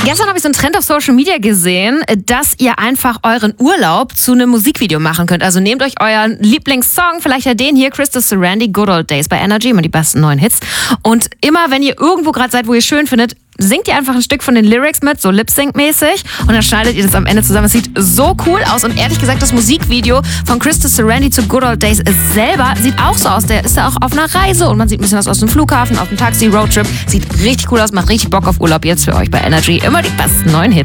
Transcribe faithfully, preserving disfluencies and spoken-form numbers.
Gestern habe ich so einen Trend auf Social Media gesehen, dass ihr einfach euren Urlaub zu einem Musikvideo machen könnt. Also nehmt euch euren Lieblingssong, vielleicht ja den hier, Krista Sarandon, Good Old Days bei Energy, immer die besten neuen Hits. Und immer, wenn ihr irgendwo gerade seid, wo ihr schön findet, singt ihr einfach ein Stück von den Lyrics mit, so Lip-Sync-mäßig, und dann schneidet ihr das am Ende zusammen. Es sieht so cool aus und ehrlich gesagt, das Musikvideo von Krista Sarandon zu Good Old Days selber sieht auch so aus. Der ist ja auch auf einer Reise und man sieht ein bisschen was aus dem Flughafen, auf dem Taxi, Roadtrip. Sieht richtig cool aus, macht richtig Bock auf Urlaub jetzt für euch bei Energy. Immer die besten neuen Hits.